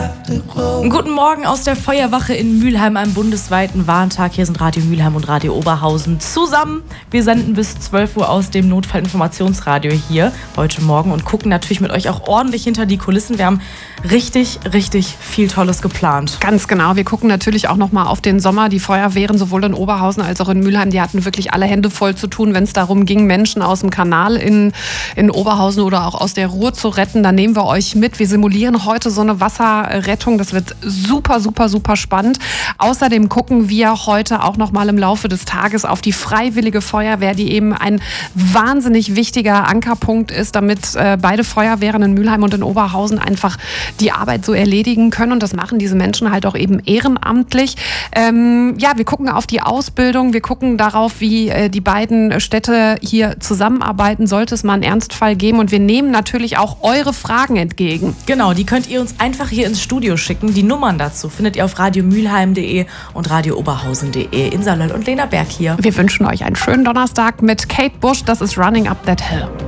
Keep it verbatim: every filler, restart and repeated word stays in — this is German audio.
Guten Morgen aus der Feuerwache in Mülheim, einem bundesweiten Warntag. Hier sind Radio Mülheim und Radio Oberhausen zusammen. Wir senden bis zwölf Uhr aus dem Notfallinformationsradio hier heute Morgen und gucken natürlich mit euch auch ordentlich hinter die Kulissen. Wir haben richtig, richtig viel Tolles geplant. Ganz genau. Wir gucken natürlich auch noch mal auf den Sommer. Die Feuerwehren sowohl in Oberhausen als auch in Mülheim, die hatten wirklich alle Hände voll zu tun, wenn es darum ging, Menschen aus dem Kanal in, in Oberhausen oder auch aus der Ruhr zu retten. Da nehmen wir euch mit. Wir simulieren heute so eine Wasserrettung. Das wird super, super, super spannend. Außerdem gucken wir heute auch noch mal im Laufe des Tages auf die Freiwillige Feuerwehr, die eben ein wahnsinnig wichtiger Ankerpunkt ist, damit äh, beide Feuerwehren in Mülheim und in Oberhausen einfach die Arbeit so erledigen können. Und das machen diese Menschen halt auch eben ehrenamtlich. Ähm, ja, wir gucken auf die Ausbildung. Wir gucken darauf, wie äh, die beiden Städte hier zusammenarbeiten, sollte es mal einen Ernstfall geben. Und wir nehmen natürlich auch eure Fragen entgegen. Genau, die könnt ihr uns einfach hier ins Studio schicken. Die Nummern dazu findet ihr auf radio mülheim punkt de und radio oberhausen punkt de. Insa Löll und Lena Berg hier. Wir wünschen euch einen schönen Donnerstag mit Kate Bush. Das ist Running Up That Hill.